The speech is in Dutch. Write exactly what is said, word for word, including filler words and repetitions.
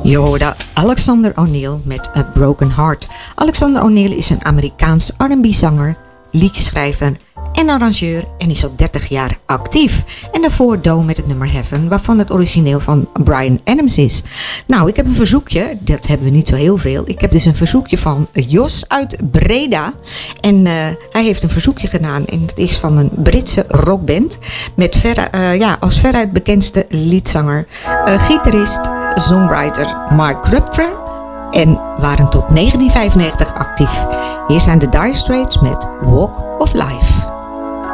Je hoorde Alexander O'Neal met A Broken Heart. Alexander O'Neal is een Amerikaans R en B-zanger, liedjeschrijver en arrangeur en is al dertig jaar actief. En daarvoor Do met het nummer Heaven, waarvan het origineel van Bryan Adams is. Nou, ik heb een verzoekje, dat hebben we niet zo heel veel. Ik heb dus een verzoekje van Jos uit Breda. En uh, hij heeft een verzoekje gedaan en het is van een Britse rockband. Met verre, uh, ja, als veruit bekendste liedzanger, uh, gitarist, songwriter Mark Knopfler. En waren tot negentien vijfennegentig actief. Hier zijn de Dire Straits met Walk of Life.